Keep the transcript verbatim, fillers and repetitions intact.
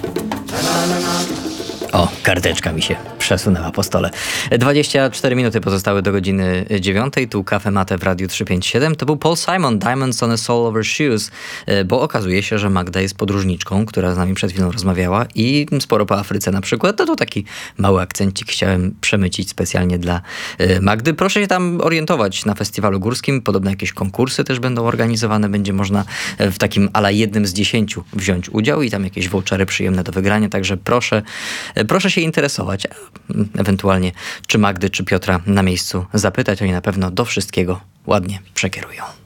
O, karteczka mi się przesunęła po stole. dwadzieścia cztery minuty pozostały do godziny dziewiątej. Tu Cafe Mate w Radiu trzysta pięćdziesiąt siedem. To był Paul Simon, Diamonds on a Soul Over Shoes, bo okazuje się, że Magda jest podróżniczką, która z nami przed chwilą rozmawiała i sporo po Afryce na przykład. To, to taki mały akcencik chciałem przemycić specjalnie dla Magdy. Proszę się tam orientować na festiwalu górskim. Podobno jakieś konkursy też będą organizowane. Będzie można w takim ala jednym z dziesięciu wziąć udział i tam jakieś vouchery przyjemne do wygrania. Także proszę Proszę się interesować, ewentualnie czy Magdy, czy Piotra na miejscu zapytać. Oni na pewno do wszystkiego ładnie przekierują.